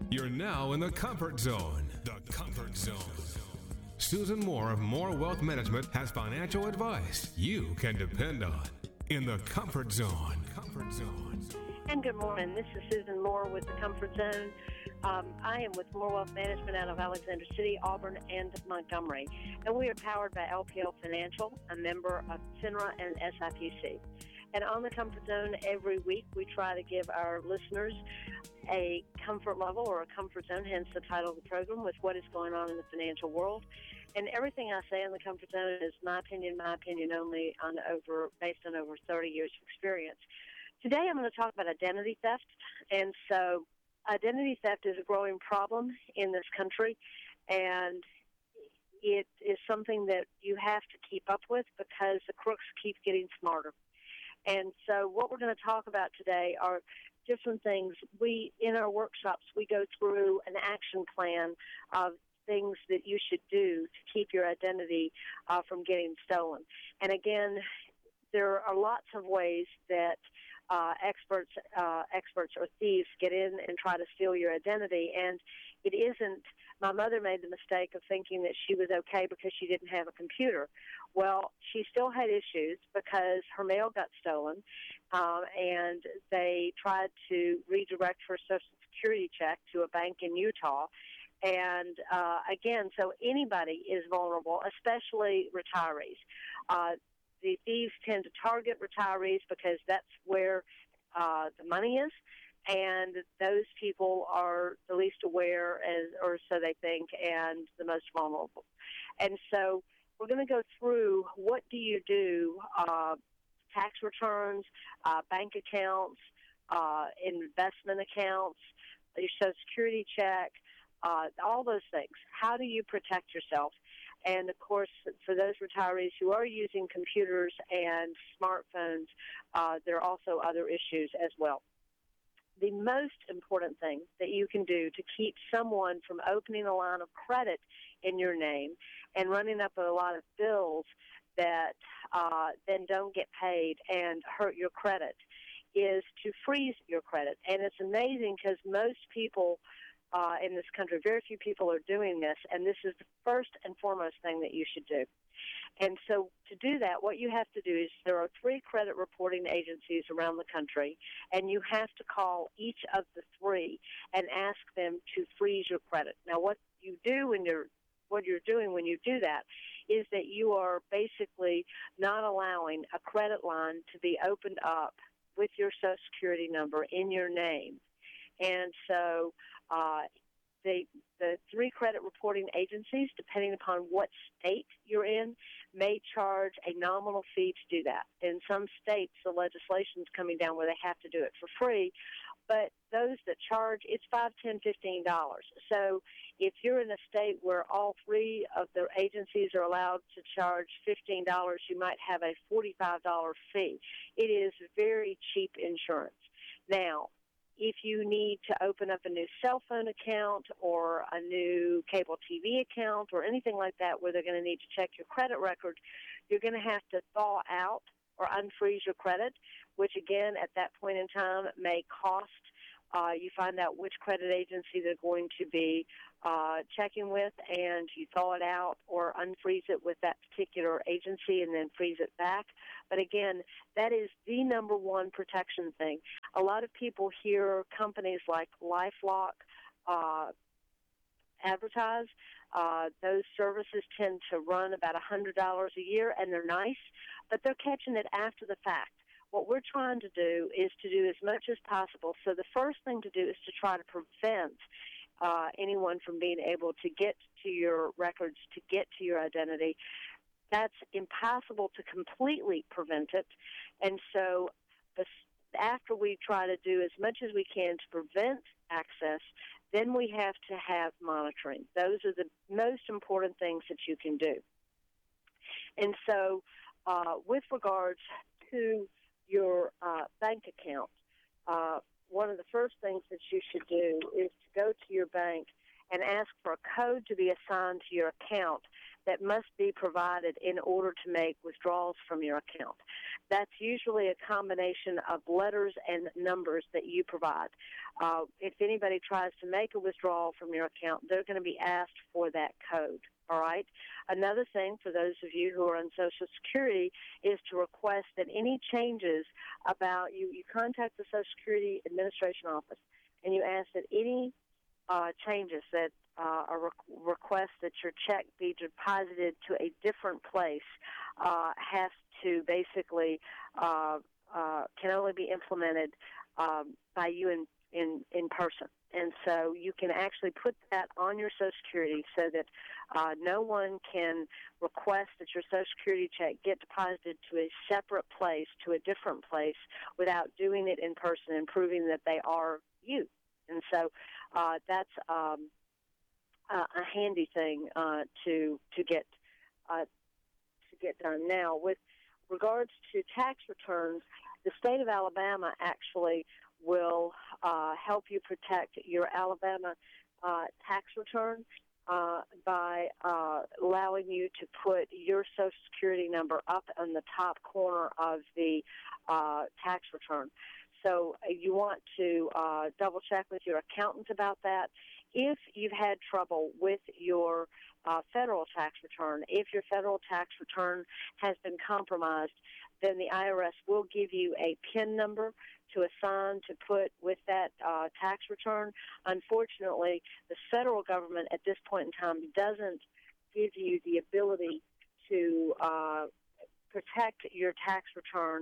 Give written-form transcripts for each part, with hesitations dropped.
You're now in the comfort zone. The comfort zone. Susan Moore of Moore Wealth Management has financial advice you can depend on. In the comfort zone. Comfort zone. And good morning. This is Susan Moore with the Comfort Zone. I am with Moore Wealth Management out of Alexander City, Auburn, and Montgomery. And we are powered by LPL Financial, a member of FINRA and SIPC. And on the Comfort Zone, every week we try to give our listeners a comfort level or a comfort zone, hence the title of the program, with what is going on in the financial world. And everything I say in the Comfort Zone is my opinion only, based on over 30 years of experience. Today I'm going to talk about identity theft. And so identity theft is a growing problem in this country, and it is something that you have to keep up with because the crooks keep getting smarter. And so what we're going to talk about today are different things. In our workshops, we go through an action plan of things that you should do to keep your identity from getting stolen. And again, there are lots of ways that experts or thieves get in and try to steal your identity. And it isn't, my mother made the mistake of thinking that she was okay because she didn't have a computer. Well, she still had issues because her mail got stolen, and they tried to redirect her Social Security check to a bank in Utah. And again, so anybody is vulnerable, especially retirees. The thieves tend to target retirees because that's where the money is, and those people are the least aware, or so they think, and the most vulnerable. And so we're going to go through what do you do, tax returns, bank accounts, investment accounts, your Social Security check, all those things. How do you protect yourself? And, of course, for those retirees who are using computers and smartphones, there are also other issues as well. The most important thing that you can do to keep someone from opening a line of credit in your name and running up a lot of bills that then don't get paid and hurt your credit is to freeze your credit. And it's amazing because most people in this country, very few people are doing this, and this is the first and foremost thing that you should do. And so to do that, what you have to do is there are 3 credit reporting agencies around the country, and you have to call each of the 3 and ask them to freeze your credit. Now, what you're doing when you do that is that you are basically not allowing a credit line to be opened up with your Social Security number in your name. And so the 3 credit reporting agencies, depending upon what state you're in, may charge a nominal fee to do that. In some states, the legislation is coming down where they have to do it for free, but those that charge, it's $5, $10, $15. So if you're in a state where all 3 of the agencies are allowed to charge $15, you might have a $45 fee. It is very cheap insurance. Now, if you need to open up a new cell phone account or a new cable TV account or anything like that where they're going to need to check your credit record, you're going to have to thaw out or unfreeze your credit, which, again, at that point in time may cost. You find out which credit agency they're going to be checking with, and you thaw it out or unfreeze it with that particular agency and then freeze it back. But again, that is the number one protection thing. A lot of people hear companies like LifeLock advertise. Those services tend to run about $100 a year, and they're nice, but they're catching it after the fact. What we're trying to do is to do as much as possible. So the first thing to do is to try to prevent anyone from being able to get to your records, to get to your identity. That's impossible to completely prevent it. And so after we try to do as much as we can to prevent access, then we have to have monitoring. Those are the most important things that you can do. And so with regards to your bank account, one of the first things that you should do is to go to your bank and ask for a code to be assigned to your account that must be provided in order to make withdrawals from your account. That's usually a combination of letters and numbers that you provide. If anybody tries to make a withdrawal from your account, they're going to be asked for that code. All right. Another thing for those of you who are on Social Security is to request that any changes about you contact the Social Security Administration office and you ask that any changes that request that your check be deposited to a different place has to basically can only be implemented by you in person. And so you can actually put that on your Social Security so that no one can request that your Social Security check get deposited to a separate place, to a different place, without doing it in person and proving that they are you. And so that's a handy thing to get done. Now, with regards to tax returns, the state of Alabama actually will help you protect your Alabama tax return by allowing you to put your Social Security number up in the top corner of the tax return. So you want to double-check with your accountant about that. If you've had trouble with your federal tax return, if your federal tax return has been compromised, then the IRS will give you a PIN number to assign to put with that tax return. Unfortunately, the federal government at this point in time doesn't give you the ability to protect your tax return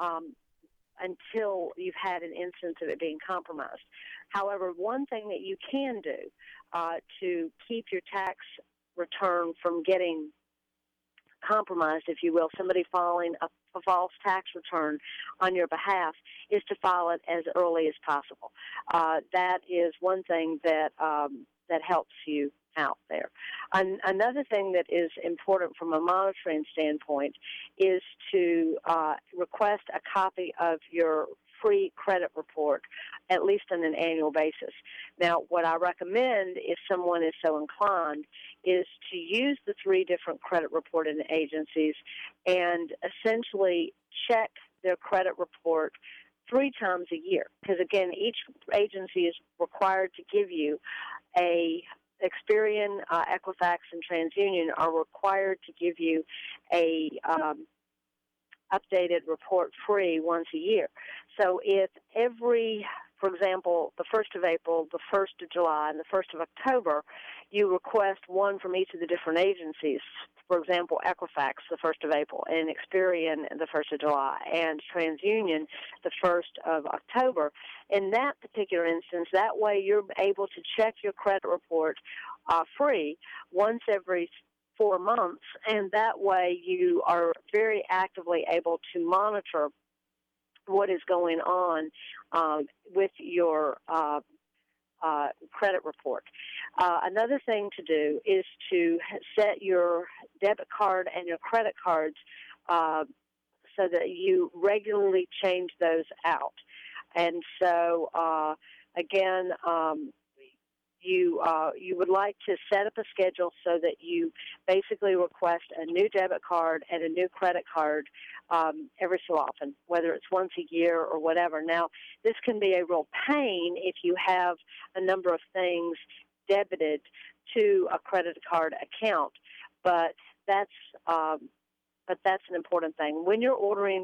until you've had an instance of it being compromised. However, one thing that you can do to keep your tax return from getting compromised, if you will, somebody filing a false tax return on your behalf, is to file it as early as possible. That is one thing that that helps you out there. Another thing that is important from a monitoring standpoint is to request a copy of your free credit report, at least on an annual basis. Now, what I recommend, if someone is so inclined, is to use the 3 different credit reporting agencies and essentially check their credit report 3 times a year. Because, again, each agency is required to give you Experian, Equifax, and TransUnion are required to give you a updated report free once a year. So if for example, the 1st of April, the 1st of July, and the 1st of October, you request one from each of the different agencies, for example, Equifax the 1st of April, and Experian the 1st of July, and TransUnion the 1st of October. In that particular instance, that way you're able to check your credit report free once every 4 months, and that way you are very actively able to monitor what is going on with your credit report. Another thing to do is to set your debit card and your credit cards so that you regularly change those out. And so, again, you would like to set up a schedule so that you basically request a new debit card and a new credit card every so often, whether it's once a year or whatever. Now, this can be a real pain if you have a number of things debited to a credit card account, but that's an important thing. When you're ordering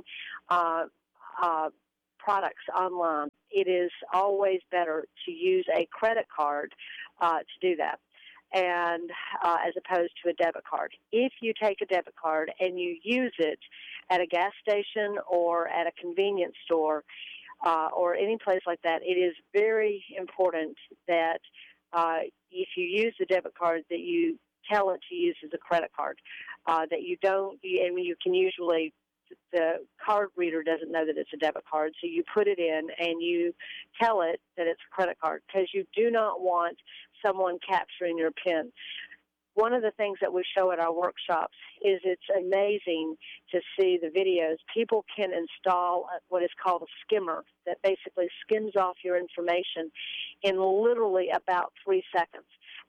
products online, it is always better to use a credit card to do that, and as opposed to a debit card. If you take a debit card and you use it at a gas station or at a convenience store or any place like that, it is very important that if you use the debit card that you tell it to use as a credit card, that you don't, I mean, you can usually, the card reader doesn't know that it's a debit card, so you put it in and you tell it that it's a credit card, because you do not want someone capturing your PIN. One of the things that we show at our workshops is it's amazing to see the videos. People can install what is called a skimmer that basically skims off your information in literally about 3 seconds.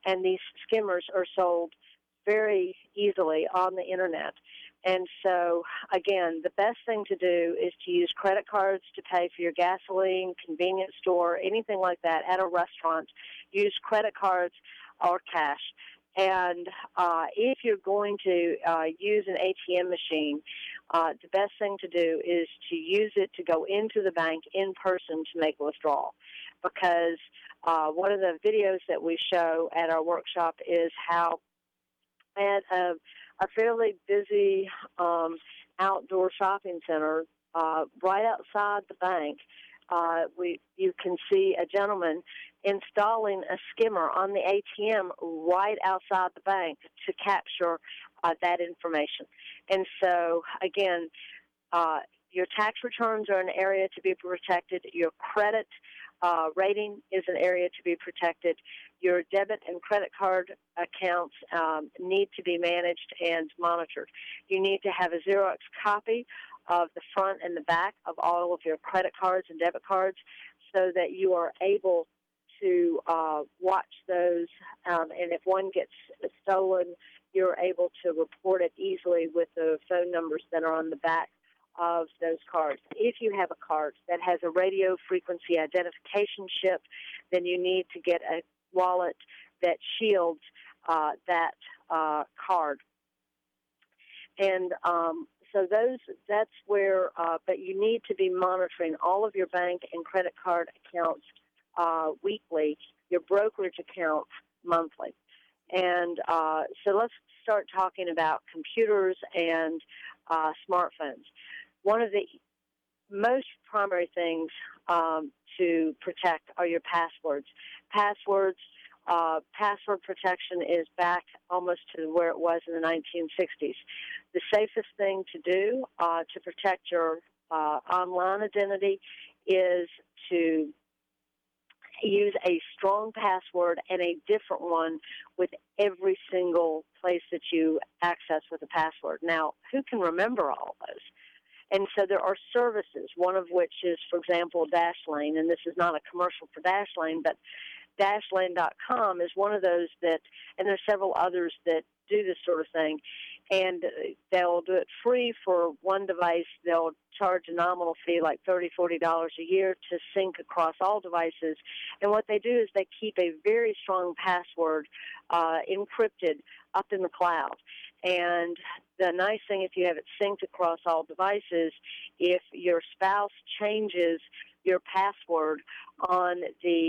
and these skimmers are sold very easily on the Internet. And so, again, the best thing to do is to use credit cards to pay for your gasoline, convenience store, anything like that at a restaurant. Use credit cards or cash. And if you're going to use an ATM machine, the best thing to do is to use it to go into the bank in person to make a withdrawal. Because one of the videos that we show at our workshop is how at a fairly busy outdoor shopping center, right outside the bank, you can see a gentleman installing a skimmer on the ATM right outside the bank to capture that information. And so, again, your tax returns are an area to be protected. Your credit rating is an area to be protected. Your debit and credit card accounts need to be managed and monitored. You need to have a Xerox copy of the front and the back of all of your credit cards and debit cards so that you are able to watch those. And if one gets stolen, you're able to report it easily with the phone numbers that are on the back of those cards. If you have a card that has a radio frequency identification chip, then you need to get a wallet that shields that card. And so that's where, but you need to be monitoring all of your bank and credit card accounts weekly, your brokerage accounts monthly. And so let's start talking about computers and smartphones. One of the most primary things to protect are your passwords. Password protection is back almost to where it was in the 1960s. The safest thing to do to protect your online identity is to use a strong password and a different one with every single place that you access with a password. Now, who can remember all those? And so there are services, one of which is, for example, Dashlane, and this is not a commercial for Dashlane, but Dashlane.com is one of those that, and there's several others that do this sort of thing, and they'll do it free for one device. They'll charge a nominal fee like $30, $40 a year to sync across all devices. And what they do is they keep a very strong password encrypted up in the cloud. And the nice thing, if you have it synced across all devices, if your spouse changes your password on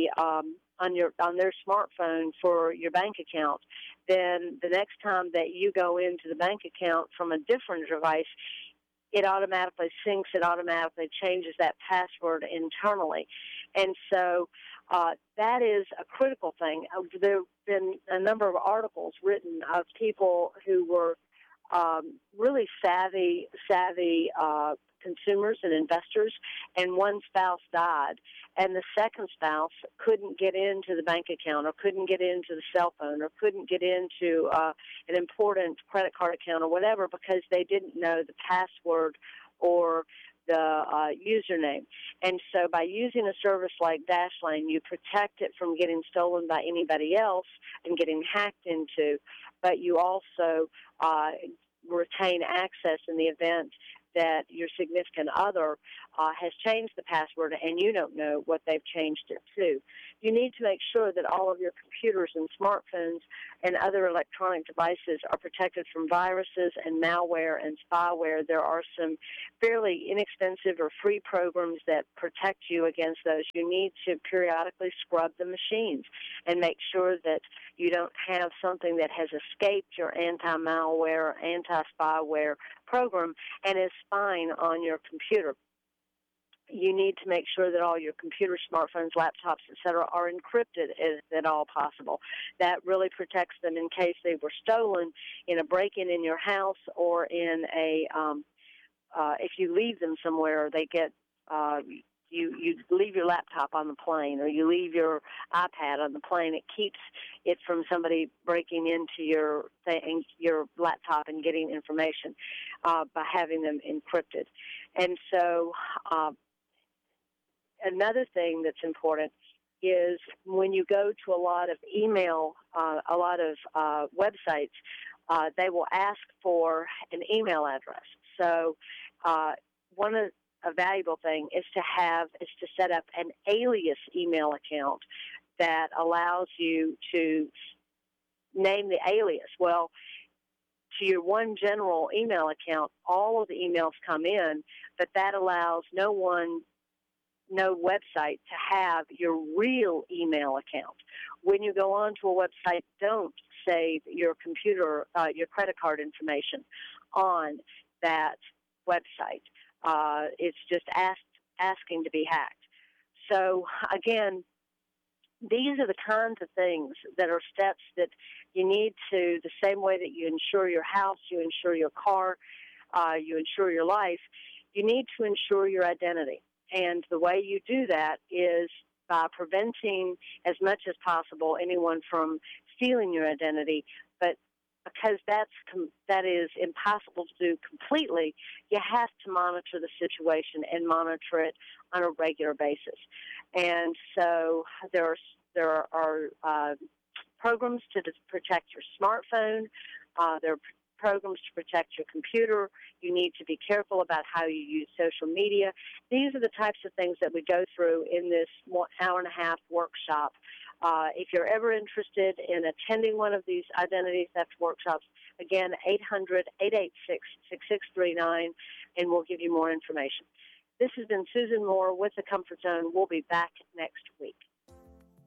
their smartphone for your bank account, then the next time that you go into the bank account from a different device, it automatically syncs, it automatically changes that password internally. And so that is a critical thing. There have been a number of articles written of people who were really savvy consumers and investors, and one spouse died, and the second spouse couldn't get into the bank account or couldn't get into the cell phone or couldn't get into an important credit card account or whatever because they didn't know the password or the username. And so by using a service like Dashlane, you protect it from getting stolen by anybody else and getting hacked into, but you also retain access in the event that your significant other has changed the password and you don't know what they've changed it to. You need to make sure that all of your computers and smartphones and other electronic devices are protected from viruses and malware and spyware. There are some fairly inexpensive or free programs that protect you against those. You need to periodically scrub the machines and make sure that you don't have something that has escaped your anti-malware, anti-spyware program and is spying on your computer. You need to make sure that all your computers, smartphones, laptops, etc., are encrypted at all possible. That really protects them in case they were stolen in a break-in in your house or in a if you leave them somewhere, they get you leave your laptop on the plane or you leave your iPad on the plane. It keeps it from somebody breaking into your laptop and getting information by having them encrypted. And so another thing that's important is when you go to a lot of email, a lot of websites, they will ask for an email address. So a valuable thing is to set up an alias email account that allows you to name the alias. Well, to your one general email account, all of the emails come in, but that allows no website to have your real email account. When you go onto a website, don't save your your credit card information on that website. It's just asking to be hacked. So again, these are the kinds of things that are steps that you need to, the same way that you insure your house, you insure your car, you insure your life, you need to insure your identity. And the way you do that is by preventing as much as possible anyone from stealing your identity. But because that is impossible to do completely, you have to monitor the situation and monitor it on a regular basis. And so there are programs to protect your smartphone. There are programs to protect your computer. You need to be careful about how you use social media. These are the types of things that we go through in this hour-and-a-half workshop. If you're ever interested in attending one of these identity theft workshops, again, 800-886-6639, and we'll give you more information. This has been Susan Moore with The Comfort Zone. We'll be back next week.